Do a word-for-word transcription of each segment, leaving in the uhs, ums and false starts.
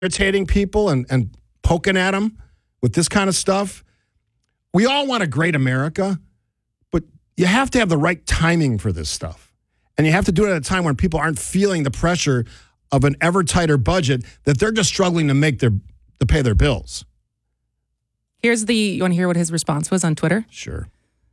irritating people and, and poking at them with this kind of stuff. We all want a great America, but you have to have the right timing for this stuff. And you have to do it at a time when people aren't feeling the pressure of an ever tighter budget that they're just struggling to make their to pay their bills. Here's the, you want to hear what his response was on Twitter? Sure.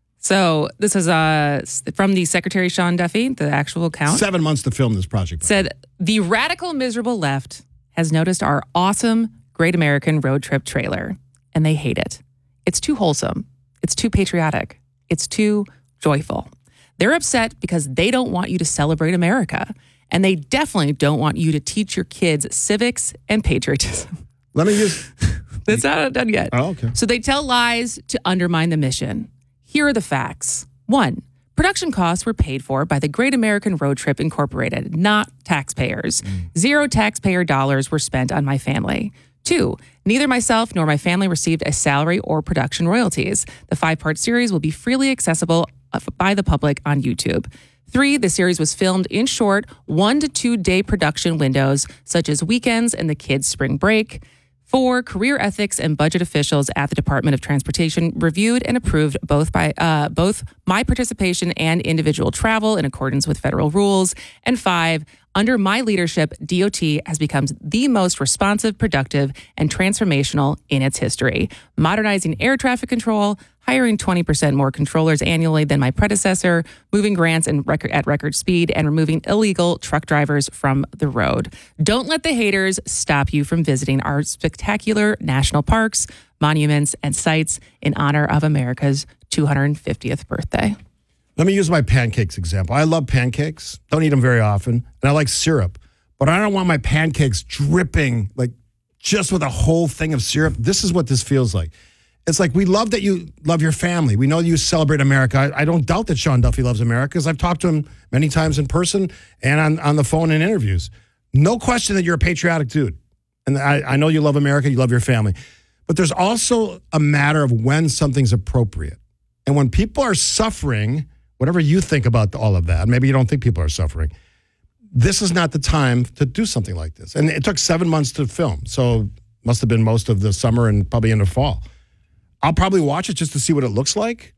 So this is uh, from the Secretary Sean Duffy, the actual account. Seven months to film this project. Said, the radical miserable left has noticed our awesome Great American Road Trip trailer, and they hate it. It's too wholesome. It's too patriotic. It's too joyful. They're upset because they don't want you to celebrate America, and they definitely don't want you to teach your kids civics and patriotism. Let me just... That's not done yet. Oh, okay. So they tell lies to undermine the mission. Here are the facts. One, production costs were paid for by the Great American Road Trip Incorporated, not taxpayers. Mm. Zero taxpayer dollars were spent on my family. Two, neither myself nor my family received a salary or production royalties. The five-part series will be freely accessible by the public on YouTube. Three, the series was filmed in short, one to two day production windows, such as weekends and the kids' spring break. Four, career ethics and budget officials at the Department of Transportation reviewed and approved both by uh, both my participation and individual travel in accordance with federal rules. And five, under my leadership, D O T has become the most responsive, productive, and transformational in its history, modernizing air traffic control, hiring twenty percent more controllers annually than my predecessor, moving grants in record, at record speed, and removing illegal truck drivers from the road. Don't let the haters stop you from visiting our spectacular national parks, monuments, and sites in honor of America's two hundred fiftieth birthday. Let me use my pancakes example. I love pancakes. Don't eat them very often. And I like syrup. But I don't want my pancakes dripping, like, just with a whole thing of syrup. This is what this feels like. It's like, we love that you love your family. We know you celebrate America. I, I don't doubt that Sean Duffy loves America, because I've talked to him many times in person and on, on the phone in interviews. No question that you're a patriotic dude. And I, I know you love America, you love your family. But there's also a matter of when something's appropriate. And when people are suffering, whatever you think about all of that, maybe you don't think people are suffering, this is not the time to do something like this. And it took seven months to film. So must have been most of the summer and probably into fall. I'll probably watch it just to see what it looks like.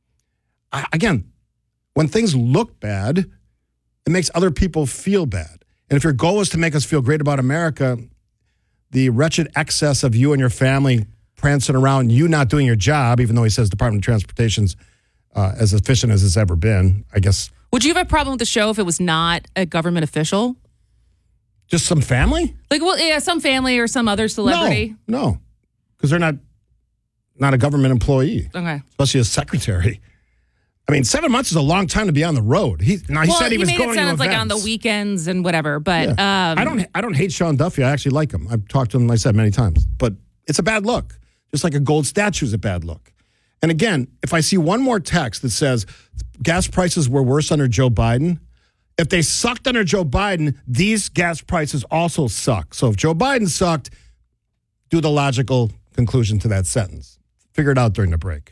I, again, when things look bad, it makes other people feel bad. And if your goal is to make us feel great about America, the wretched excess of you and your family prancing around, you not doing your job, even though he says Department of Transportation's uh, as efficient as it's ever been, I guess. Would you have a problem with the show if it was not a government official? Just some family? Like, well, yeah, some family or some other celebrity. No, no, because they're not not a government employee. Okay. Especially a secretary. I mean, seven months is a long time to be on the road. He now he well, said he, he was made going it to sound like events. on the weekends and whatever, but Yeah. um, I don't I don't hate Sean Duffy. I actually like him. I've talked to him, like I said, many times. But it's a bad look. Just like a gold statue is a bad look. And again, if I see one more text that says gas prices were worse under Joe Biden, if they sucked under Joe Biden, these gas prices also suck. So if Joe Biden sucked, do the logical conclusion to that sentence. Figure it out during the break.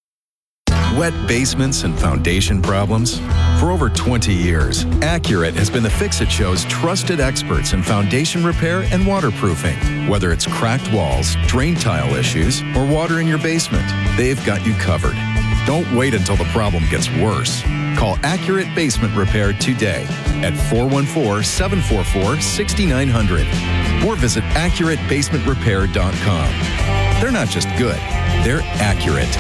Wet basements and foundation problems? For over twenty years, Accurate has been the Fix-It Show's trusted experts in foundation repair and waterproofing. Whether it's cracked walls, drain tile issues, or water in your basement, they've got you covered. Don't wait until the problem gets worse. Call Accurate Basement Repair today at four one four, seven four four, six nine zero zero or visit accurate basement repair dot com. They're not just good, they're accurate.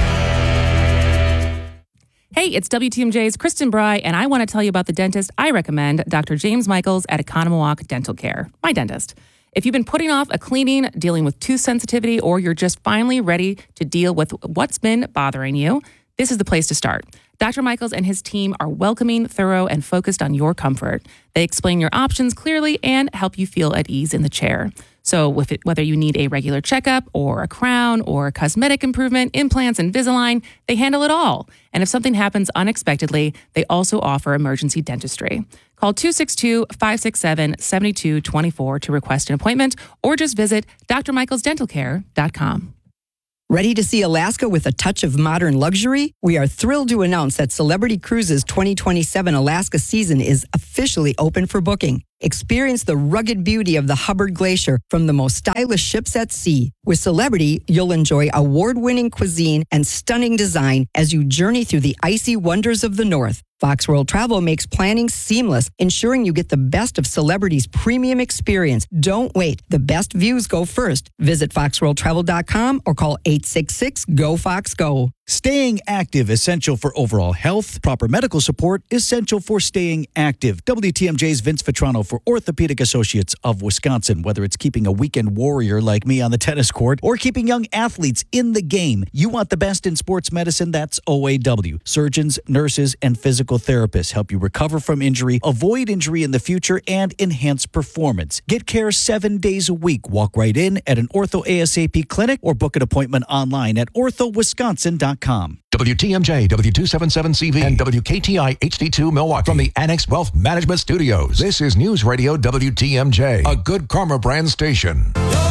Hey, it's W T M J's Kristen Bry, and I want to tell you about the dentist I recommend, Doctor James Michaels at Economawalk Dental Care, my dentist. If you've been putting off a cleaning, dealing with tooth sensitivity, or you're just finally ready to deal with what's been bothering you, this is the place to start. Doctor Michaels and his team are welcoming, thorough, and focused on your comfort. They explain your options clearly and help you feel at ease in the chair. So if it, whether you need a regular checkup or a crown or a cosmetic improvement, implants, Invisalign, they handle it all. And if something happens unexpectedly, they also offer emergency dentistry. Call two six two, five six seven, seven two two four to request an appointment or just visit d r michaels dental care dot com. Ready to see Alaska with a touch of modern luxury? We are thrilled to announce that Celebrity Cruises twenty twenty-seven Alaska season is officially open for booking. Experience the rugged beauty of the Hubbard Glacier from the most stylish ships at sea. With Celebrity, you'll enjoy award-winning cuisine and stunning design as you journey through the icy wonders of the North. Fox World Travel makes planning seamless, ensuring you get the best of Celebrity's premium experience. Don't wait. The best views go first. Visit fox world travel dot com or call eight six six, G O, Fox, Go. Staying active, essential for overall health. Proper medical support, essential for staying active. W T M J's Vince Vitrano for Orthopedic Associates of Wisconsin. Whether it's keeping a weekend warrior like me on the tennis court or keeping young athletes in the game, you want the best in sports medicine, that's O A W. Surgeons, nurses, and physical therapists help you recover from injury, avoid injury in the future, and enhance performance. Get care seven days a week. Walk right in at an Ortho A S A P clinic or book an appointment online at ortho wisconsin dot com. W T M J, W two seventy-seven C V, and W K T I H D two Milwaukee from the Annex Wealth Management Studios. This is News Radio W T M J, a Good Karma brand station.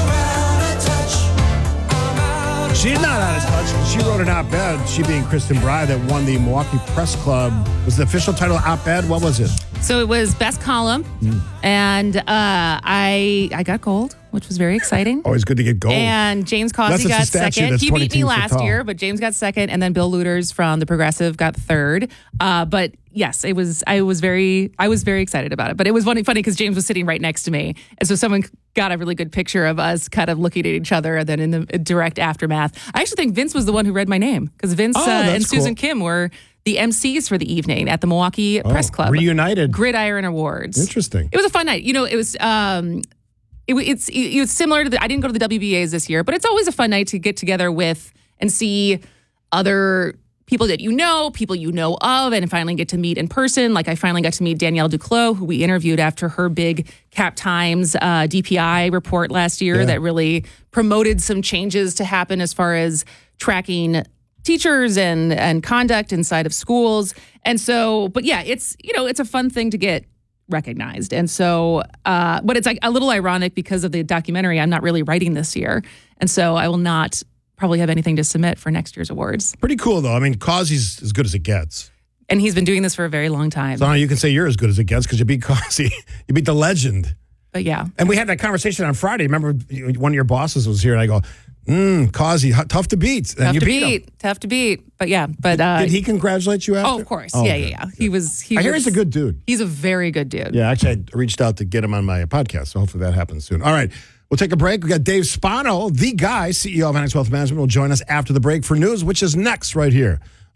She's not out of touch. She wrote an op-ed, she being Kristen Bry, that won the Milwaukee Press Club. Was the official title op-ed? What was it? So it was best column, mm. and uh, I I got gold, which was very exciting. Always good to get gold. And James Causey got second. He beat me last year, but James got second, and then Bill Luters from the Progressive got third. Uh, but yes, it was. I was very. I was very excited about it. But it was funny because James was sitting right next to me, and so someone got a really good picture of us kind of looking at each other. And then in the direct aftermath, I actually think Vince was the one who read my name because Vince oh, uh, and cool. Susan Kim were the M Cs for the evening at the Milwaukee oh, Press Club. Reunited. Gridiron Awards. Interesting. It was a fun night. You know, it was um, it, it's it, was similar to the, I didn't go to the W B As this year, but it's always a fun night to get together with and see other people that you know, people you know of, and finally get to meet in person. Like I finally got to meet Danielle Duclos, who we interviewed after her big Cap Times uh, D P I report last year yeah. that really promoted some changes to happen as far as tracking teachers and and conduct inside of schools. And so, but yeah, it's, you know, it's a fun thing to get recognized. And so, uh, but it's like a little ironic because of the documentary. I'm not really writing this year. And so I will not probably have anything to submit for next year's awards. Pretty cool, though. I mean, Causey's as good as it gets. And he's been doing this for a very long time. So you can say you're as good as it gets because you beat Causey. You beat the legend. But yeah. And we had that conversation on Friday. Remember, one of your bosses was here, and I go, Mmm, Causey, tough to beat. And tough you to beat, beat. Him. Tough to beat. But yeah, but uh, did he congratulate you after? Oh, of course. Oh, yeah, good. yeah, yeah. He was. He I was, hear he's a good dude. He's a very good dude. Yeah, actually, I reached out to get him on my podcast, so hopefully that happens soon. All right, we'll take a break. We got Dave Spano, the guy, C E O of Annex Wealth Management, will join us after the break for news, which is next right here